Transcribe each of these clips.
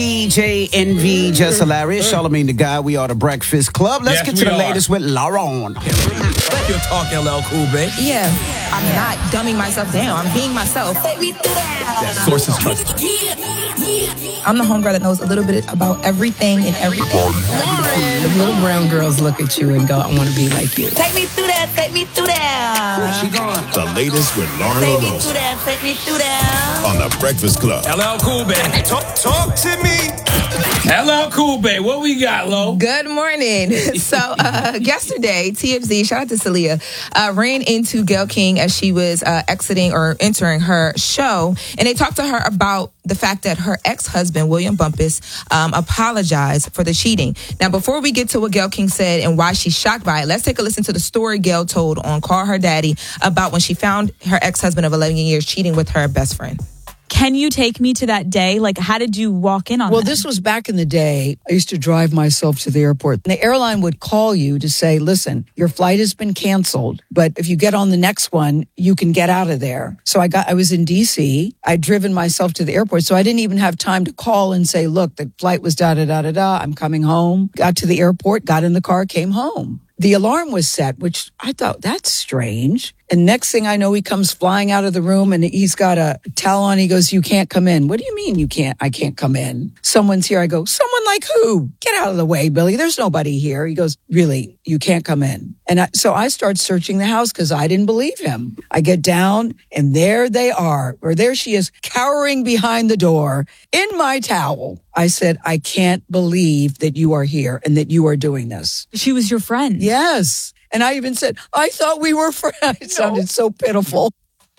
DJ Envy, Just Hilarious, Charlamagne the Guy. We are the Breakfast Club. Let's get to the latest with Lauren. Your talk, LL Cool, babe. Yeah, I'm not dumbing myself down. I'm being myself. Sources trust. I'm the homegirl that knows a little bit about everything and everything. The little brown girls look at you and go, I want to be like you. Take me through that, take me through that. The latest with Lauren Take me Rose through that, take me through that. on the Breakfast Club. LL Cool, babe. Talk to me. LL Cool, babe. What we got, Lo? Good morning. So, yesterday, TMZ, shout out to Celia, ran into Gayle King as she was exiting or entering her show. And they talked to her about the fact that her ex-husband, William Bumpus, apologized for the cheating. Now, before we get to what Gayle King said and why she's shocked by it, let's take a listen to the story Gayle told on Call Her Daddy about when she found her ex-husband of 11 years cheating with her best friend. Can you take me to that day? Like, how did you walk in on that? Well, this was back in the day. I used to drive myself to the airport. The airline would call you to say, listen, your flight has been canceled, but if you get on the next one, you can get out of there. So I was in DC. I'd driven myself to the airport. So I didn't even have time to call and say, look, the flight was da-da-da-da-da. I'm coming home. Got to the airport, got in the car, came home. The alarm was set, which I thought, that's strange. And next thing I know, he comes flying out of the room and he's got a towel on. He goes, you can't come in. What do you mean you can't? I can't come in. Someone's here. I go, someone like who? Get out of the way, Billy. There's nobody here. He goes, really? You can't come in. And so I start searching the house because I didn't believe him. I get down and there they are, or there she is, cowering behind the door in my towel. I said, I can't believe that you are here and that you are doing this. She was your friend. Yes. And I even said, I thought we were friends. It sounded so pitiful.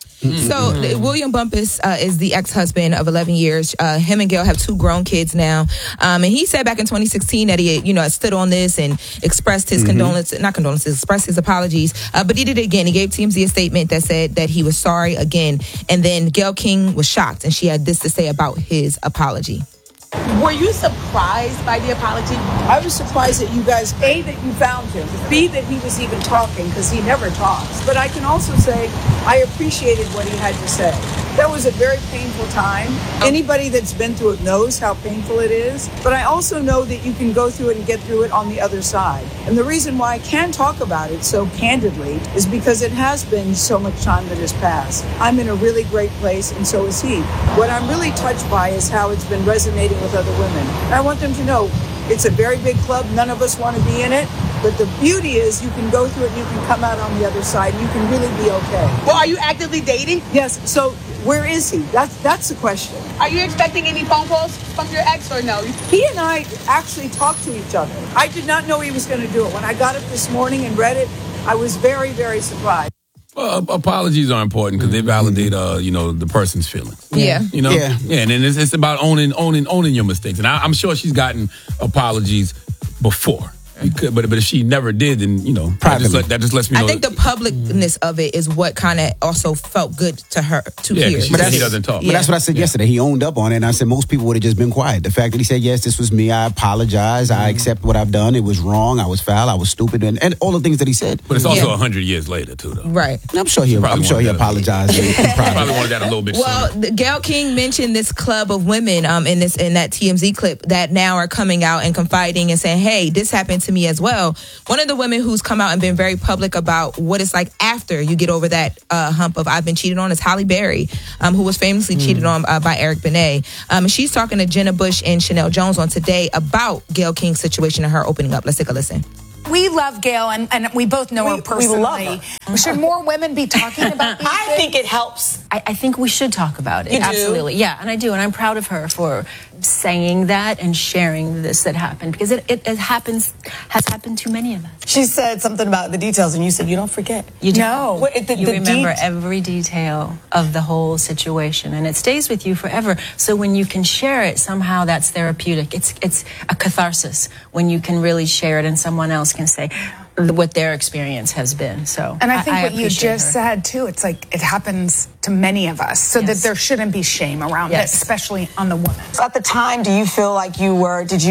So William Bumpus is the ex-husband of 11 years. Him and Gayle have two grown kids now. And he said back in 2016 that he, stood on this and expressed his expressed his apologies. But he did it again. He gave TMZ a statement that said that he was sorry again. And then Gayle King was shocked and she had this to say about his apology. Were you surprised by the apology? I was surprised that you guys, A, that you found him, B, that he was even talking, because he never talks. But I can also say I appreciated what he had to say. That was a very painful time. Anybody that's been through it knows how painful it is. But I also know that you can go through it and get through it on the other side. And the reason why I can talk about it so candidly is because it has been so much time that has passed. I'm in a really great place, and so is he. What I'm really touched by is how it's been resonating with other women. And I want them to know it's a very big club. None of us want to be in it. But the beauty is you can go through it and you can come out on the other side. And you can really be okay. Well, are you actively dating? Yes. So where is he? That's the question. Are you expecting any phone calls from your ex or no? He and I actually talked to each other. I did not know he was going to do it. When I got it this morning and read it, I was very, very surprised. Apologies are important because they validate, the person's feelings. Yeah. Yeah, and then it's about owning your mistakes. And I'm sure she's gotten apologies before. But if she never did, then, that just lets me know. I think the publicness of it is what kind of also felt good to her to hear. But he doesn't talk. But that's what I said yesterday. He owned up on it, and I said most people would have just been quiet. The fact that he said, yes, this was me, I apologize, I accept what I've done, it was wrong, I was foul, I was stupid, and all the things that he said. But it's also 100 years later, too, though. Right. And I'm sure he apologized. He probably wanted that a little bit sooner. Gayle King mentioned this club of women in that TMZ clip that now are coming out and confiding and saying, hey, this happened to me as well. One of the women who's come out and been very public about what it's like after you get over that hump of I've been cheated on is Halle Berry, who was famously cheated on by Eric Benet. She's talking to Jenna Bush and Chanel Jones on Today about Gayle King's situation and her opening up. Let's take a listen. We love Gayle, and we both know her personally. We love her. Should more women be talking about these I think it helps. I think we should talk about it. You do? Absolutely. Yeah, and I do. And I'm proud of her for saying that and sharing this that happened because it has happened to many of us. She said something about the details, and you said you don't forget. You don't. No. You remember every detail of the whole situation, and it stays with you forever. So when you can share it, somehow that's therapeutic. It's a catharsis when you can really share it and someone else can say what their experience has been. So, and I think what you just said too, it's like it happens to many of us, so that there shouldn't be shame around it, especially on the woman. So at the time, did you feel like you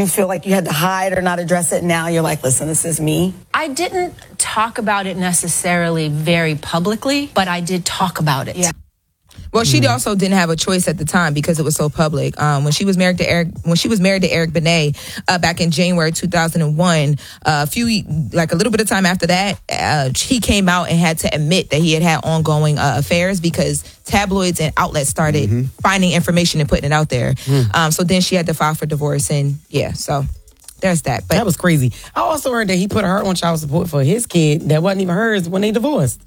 had to hide or not address it? Now you're like, listen, this is me. I didn't talk about it necessarily very publicly, but I did talk about it. Yeah. Well, she also didn't have a choice at the time because it was so public. When she was married to Eric Benet back in January 2001, a little bit of time after that, he came out and had to admit that he had ongoing affairs because tabloids and outlets started finding information and putting it out there. So then she had to file for divorce, and so there's that. But that was crazy. I also heard that he put her on child support for his kid that wasn't even hers when they divorced.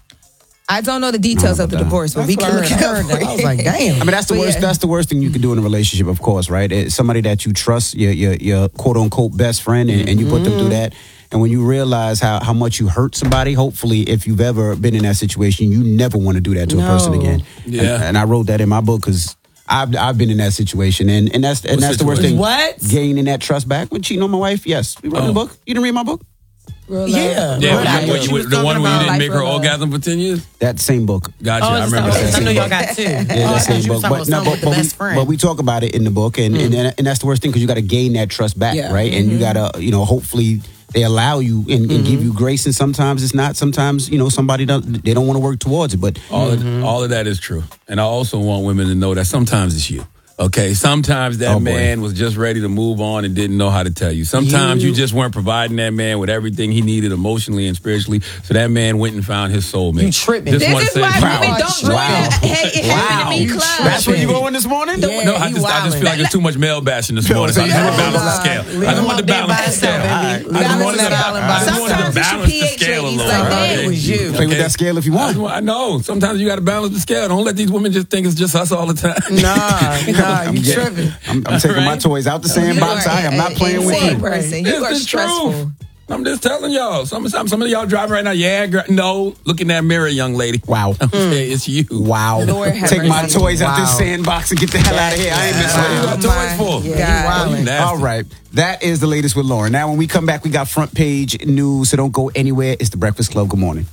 I don't know the details of the divorce, but we can look it up. I was like, damn. I mean, that's the worst. That's the worst thing you can do in a relationship, of course, right? It's somebody that you trust, your quote unquote best friend, and you put them through that. And when you realize how much you hurt somebody, hopefully, if you've ever been in that situation, you never want to do that to a person again. Yeah. And I wrote that in my book because I've been in that situation, and that's the worst thing. What? Gaining that trust back when cheating on my wife. Yes, we wrote the book. You didn't read my book? Yeah. The one where you didn't make her orgasm for 10 years? That same book. Gotcha. I remember that. I know y'all got two. Yeah, that same book. But we talk about it in the book, and that's the worst thing because you got to gain that trust back, right? And you got to, hopefully they allow you and give you grace, and sometimes it's not. Sometimes, somebody they don't want to work towards it. But all of that is true. And I also want women to know that sometimes it's you. Okay, sometimes that man was just ready to move on and didn't know how to tell you. Sometimes you just weren't providing that man with everything he needed emotionally and spiritually. So that man went and found his soulmate. You tripping. This is why women don't join It Happened to Me club. That's where you going this morning? No, I just feel like there's too much male bashing this morning. So I just want to balance the scale. I just want to balance the scale. I just wanted to balance the scale a little. It was you. Play with that scale if you want. I know. Sometimes you got to balance the scale. Don't let these women just think it's just us all the time. Nah. You tripping. I'm taking my toys out the sandbox. I am not playing with you. Person. You are stressful. I'm just telling y'all. Some of y'all driving right now. Yeah, girl. No. Look in that mirror, young lady. Wow. It's you. Wow. Take my toys out this sandbox and get the hell out of here. I ain't messing with you. What you got toys for? All right. That is the latest with Lauren. Now, when we come back, we got front page news, so don't go anywhere. It's The Breakfast Club. Good morning.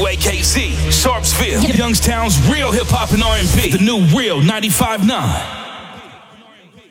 WAKZ, Sharpsville, Youngstown's real hip hop and R&B. The new Real 95.9.